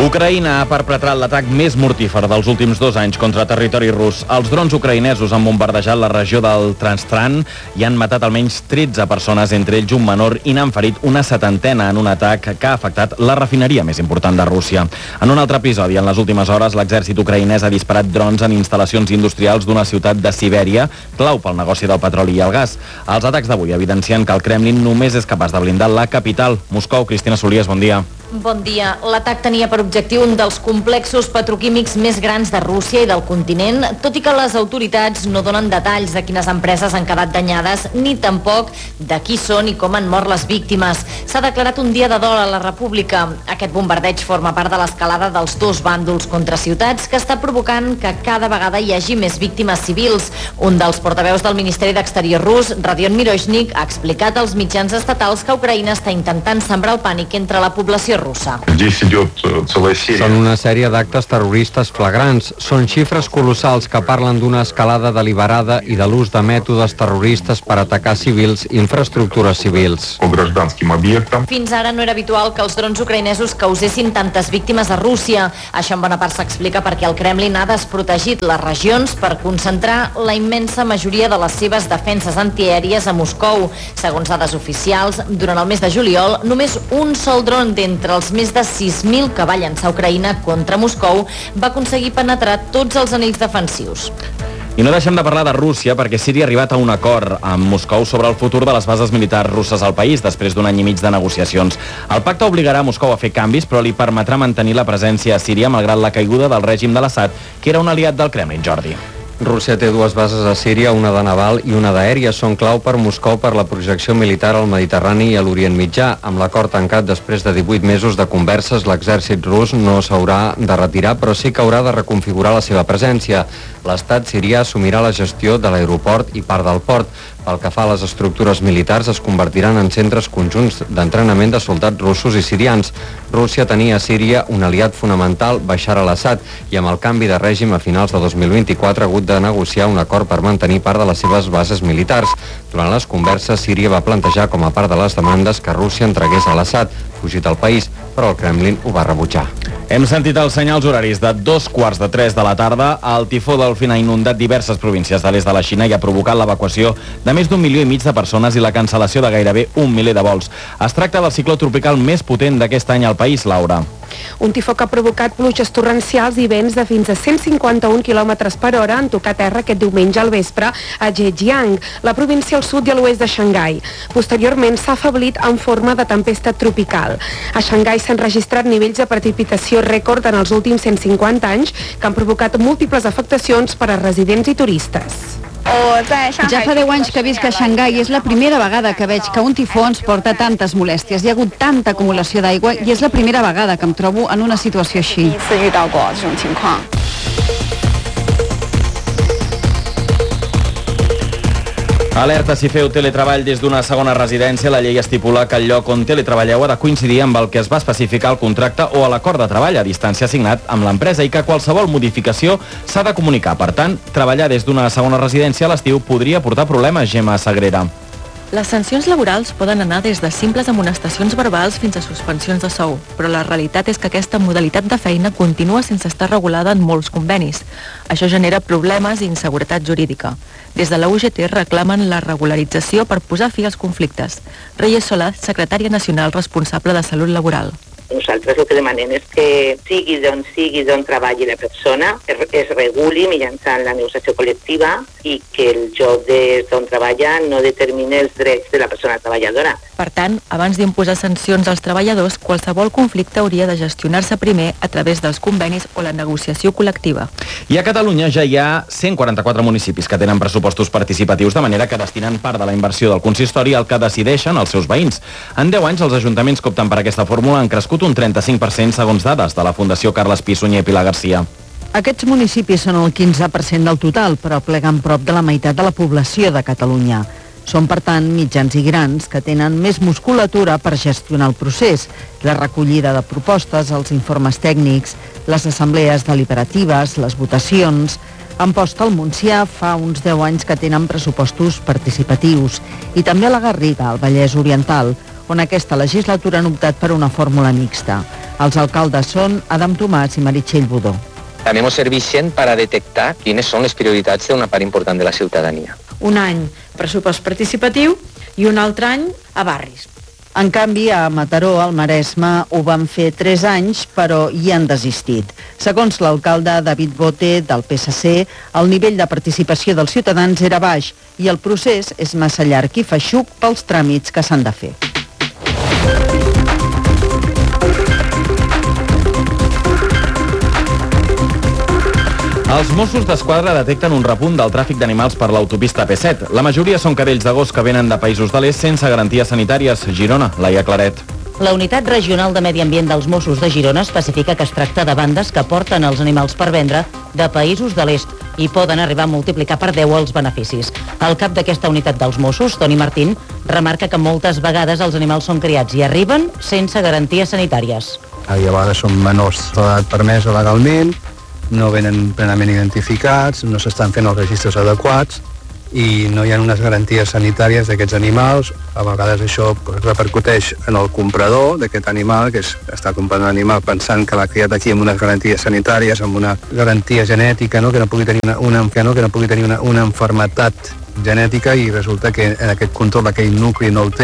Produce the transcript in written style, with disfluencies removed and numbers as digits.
Ucraïna ha perpetrat l'atac més mortífer dels últims 2 anys contra territori rus. Els drons ucraïnesos han bombardejat la regió del Transtran i han matat almenys 13 persones, entre ells un menor, i n'han ferit una 70 en un atac que ha afectat la refineria més important de Rússia. En un altre episodi, en les últimes hores, l'exèrcit ucraïnès ha disparat drons en instal·lacions industrials d'una ciutat de Sibèria, clau pel negoci del petroli i el gas. Els atacs d'avui evidencien que el Kremlin només és capaç de blindar la capital. Moscou, Cristina Solies, bon dia. Bon dia. L'atac tenia per objectiu un dels complexos petroquímics més grans de Rússia i del continent, tot i que les autoritats no donen detalls de quines empreses han quedat danyades, ni tampoc de qui són i com han mort les víctimes. S'ha declarat un dia de dol a la República. Aquest bombardeig forma part de l'escalada dels dos bàndols contra ciutats que està provocant que cada vegada hi hagi més víctimes civils. Un dels portaveus del Ministeri d'Exterior rus, Radion Miroshnik, ha explicat als mitjans estatals que Ucraïna està intentant sembrar el pànic entre la població russa. Són una sèrie d'actes terroristes flagrants. Són xifres colossals que parlen d'una escalada deliberada i de l'ús de mètodes terroristes per atacar civils i infraestructures civils. Fins ara no era habitual que els drons ucraïnesos causessin tantes víctimes a Rússia. Això en bona part s'explica perquè el Kremlin ha desprotegit les regions per concentrar la immensa majoria de les seves defenses antiaèries a Moscou. Segons dades oficials, durant el mes de juliol, només un sol dron d'entre els més de 6.000 que va llançar Ucraïna contra Moscou va aconseguir penetrar tots els anells defensius. I no deixem de parlar de Rússia perquè Síria ha arribat a un acord amb Moscou sobre el futur de les bases militars russes al país després d'un any i mig de negociacions. El pacte obligarà a Moscou a fer canvis, però li permetrà mantenir la presència a Síria malgrat la caiguda del règim de l'Assad, que era un aliat del Kremlin. Jordi. Rússia té 2 bases a Síria, una de naval i una d'aèria. Són clau per Moscou per la projecció militar al Mediterrani i a l'Orient Mitjà. Amb l'acord tancat després de 18 mesos de converses, l'exèrcit rus no s'haurà de retirar, però sí que haurà de reconfigurar la seva presència. L'estat sirià assumirà la gestió de l'aeroport i part del port. Pel que fa a les estructures militars, es convertiran en centres conjunts d'entrenament de soldats russos i sirians. Rússia tenia a Síria un aliat fonamental, Bashar al-Assad, i amb el canvi de règim a finals de 2024 ha hagut de negociar un acord per mantenir part de les seves bases militars. Durant les converses, Síria va plantejar com a part de les demandes que Rússia entregués a l'Assad, fugit del país, però el Kremlin ho va rebutjar. Hem sentit els senyals horaris de 2:45 de la tarda. El tifó Delfin ha inundat diverses províncies de l'est de la Xina i ha provocat l'evacuació de més d'1,5 milió de persones i la cancel·lació de gairebé 1 miler de vols. Es tracta del cicló tropical més potent d'aquest any al país, Laura. Un tifó que ha provocat pluges torrencials i vents de fins a 151 km per hora en tocar terra aquest diumenge al vespre a Zhejiang, la província al sud i a l'oest de Xangai. Posteriorment s'ha afeblit en forma de tempesta tropical. A Xangai s'han registrat nivells de precipitació rècord en els últims 150 anys que han provocat múltiples afectacions per a residents i turistes. Ja fa 10 anys que visc a Xangai i és la primera vegada que veig que un tifó ens porta tantes molèsties. Hi ha hagut tanta acumulació d'aigua i és la primera vegada que em trobo en una situació així. Alerta si feu teletreball des d'una segona residència. La llei estipula que el lloc on teletreballeu ha de coincidir amb el que es va especificar al contracte o a l'acord de treball a distància signat amb l'empresa i que qualsevol modificació s'ha de comunicar. Per tant, treballar des d'una segona residència a l'estiu podria portar problemes, Gemma Sagrera. Les sancions laborals poden anar des de simples amonestacions verbals fins a suspensions de sou, però la realitat és que aquesta modalitat de feina continua sense estar regulada en molts convenis. Això genera problemes i inseguretat jurídica. Des de la UGT reclamen la regularització per posar fi als conflictes. Reyes Solà, secretària nacional responsable de Salut Laboral. Nosaltres el que demanem és que sigui d'on treballi la persona, es reguli mitjançant la negociació col·lectiva i que el lloc d'on treballa no determini els drets de la persona treballadora. Per tant, abans d'imposar sancions als treballadors, qualsevol conflicte hauria de gestionar-se primer a través dels convenis o la negociació col·lectiva. I a Catalunya ja hi ha 144 municipis que tenen pressupostos participatius, de manera que destinen part de la inversió del consistori al que decideixen els seus veïns. En 10 anys, els ajuntaments que opten per aquesta fórmula han crescut un 35% segons dades de la Fundació Carles Pi Sunyer i Pilar Garcia. Aquests municipis són el 15% del total, però pleguen prop de la meitat de la població de Catalunya. Són, per tant, mitjans i grans que tenen més musculatura per gestionar el procés, la recollida de propostes, els informes tècnics, les assemblees deliberatives, les votacions. Amposta al Montsià fa uns 10 anys que tenen pressupostos participatius i també a la Garriga, al Vallès Oriental, on aquesta legislatura han optat per una fórmula mixta. Els alcaldes són Adam Tomàs i Meritxell Budó. També ens serveixen per a detectar quines són les prioritats d'una part important de la ciutadania. Un any pressupost participatiu i un altre any a barris. En canvi, a Mataró, al Maresme, ho van fer 3 anys, però hi han desistit. Segons l'alcalde David Bote, del PSC, el nivell de participació dels ciutadans era baix i el procés és massa llarg i feixuc pels tràmits que s'han de fer. Els Mossos d'Esquadra detecten un repunt del tràfic d'animals per l'autopista P7. La majoria són cadells de gos que venen de països de l'est sense garanties sanitàries. Girona, Laia Claret. La Unitat Regional de Medi Ambient dels Mossos de Girona especifica que es tracta de bandes que porten els animals per vendre de països de l'est i poden arribar a multiplicar per 10 els beneficis. El cap d'aquesta unitat dels Mossos, Toni Martín, remarca que moltes vegades els animals són criats i arriben sense garanties sanitàries. A vegades són menors d'edat permesa legalment, no venen plenament identificats, no s'estan fent els registres adequats i no hi ha unes garanties sanitàries d'aquests animals. A vegades això repercuteix en el comprador d'aquest animal, que està comprant un animal pensant que l'ha criat aquí amb unes garanties sanitàries, amb una garantia genètica, no? que no pugui tenir una malaltia genètica, i resulta que en aquest control aquell nucli no el té.